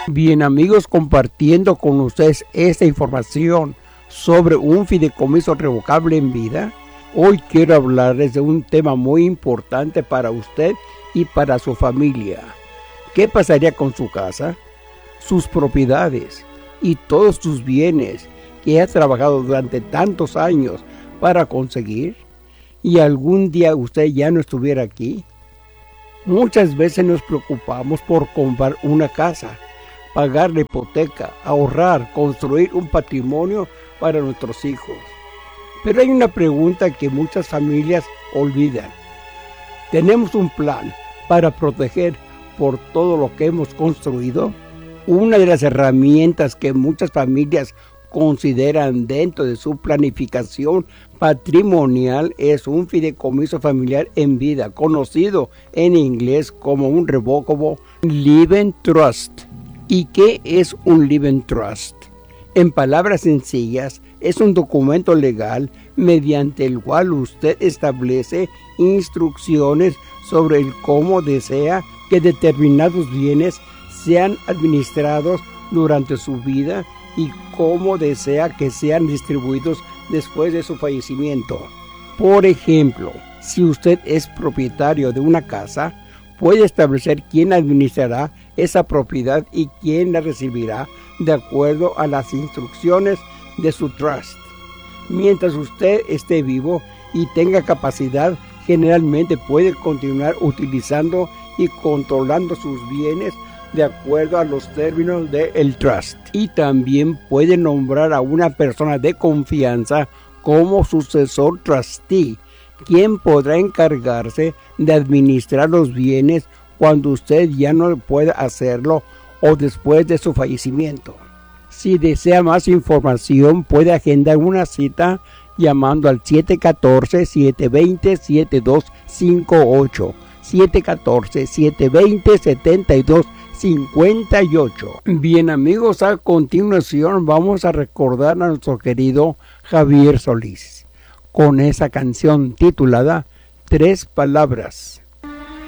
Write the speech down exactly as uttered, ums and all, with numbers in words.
Bien amigos, compartiendo con ustedes esta información sobre un fideicomiso revocable en vida, hoy quiero hablarles de un tema muy importante para usted y para su familia. ¿Qué pasaría con su casa, sus propiedades y todos sus bienes que ha trabajado durante tantos años para conseguir y algún día usted ya no estuviera aquí? Muchas veces nos preocupamos por comprar una casa, pagar la hipoteca, ahorrar, construir un patrimonio para nuestros hijos. Pero hay una pregunta que muchas familias olvidan. ¿Tenemos un plan para proteger por todo lo que hemos construido? Una de las herramientas que muchas familias consideran dentro de su planificación patrimonial es un fideicomiso familiar en vida, conocido en inglés como un revocable living trust. ¿Y qué es un living trust? En palabras sencillas, es un documento legal mediante el cual usted establece instrucciones sobre el cómo desea que determinados bienes sean administrados durante su vida y cómo desea que sean distribuidos después de su fallecimiento. Por ejemplo, si usted es propietario de una casa, puede establecer quién administrará esa propiedad y quién la recibirá de acuerdo a las instrucciones de su trust. Mientras usted esté vivo y tenga capacidad, generalmente puede continuar utilizando y controlando sus bienes de acuerdo a los términos del trust. Y también puede nombrar a una persona de confianza como sucesor trustee, quien podrá encargarse de administrar los bienes cuando usted ya no pueda hacerlo o después de su fallecimiento. Si desea más información, puede agendar una cita llamando al siete uno cuatro, siete dos cero, siete dos cinco ocho, siete uno cuatro, siete dos cero, siete dos cinco ocho. Bien amigos, a continuación vamos a recordar a nuestro querido Javier Solís con esa canción titulada Tres Palabras.